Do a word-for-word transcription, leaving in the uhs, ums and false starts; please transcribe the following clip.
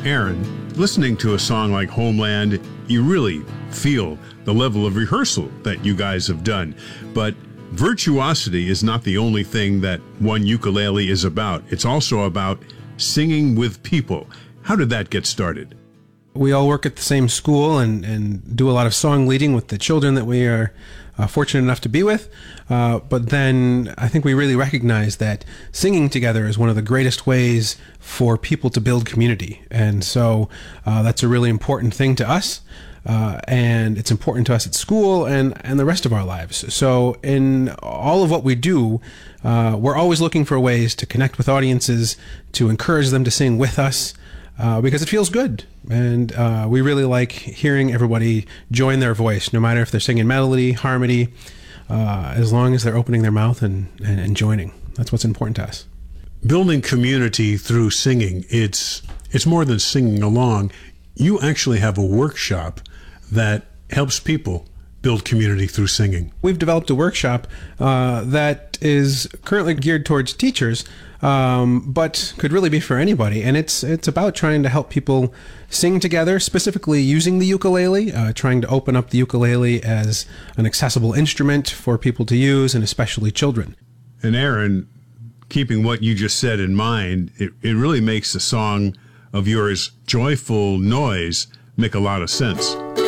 Aaron, listening to a song like Homeland, you really feel the level of rehearsal that you guys have done. But virtuosity is not the only thing that one ukulele is about. It's also about singing with people. How did that get started? We all work at the same school and, and do a lot of song leading with the children that we are uh, fortunate enough to be with. Uh, but then I think we really recognize that singing together is one of the greatest ways for people to build community. And so uh, that's a really important thing to us. Uh, and it's important to us at school and, and the rest of our lives. So in all of what we do, uh, we're always looking for ways to connect with audiences, to encourage them to sing with us, uh, because it feels good. And uh, we really like hearing everybody join their voice, no matter if they're singing melody, harmony, uh, as long as they're opening their mouth and, and, and joining. That's what's important to us. Building community through singing, it's it's more than singing along. You actually have a workshop that helps people build community through singing. We've developed a workshop uh, that is currently geared towards teachers, um, but could really be for anybody. And it's it's about trying to help people sing together, specifically using the ukulele, uh, trying to open up the ukulele as an accessible instrument for people to use, and especially children. And Aaron, keeping what you just said in mind, it, it really makes a song of yours, Joyful Noise, make a lot of sense.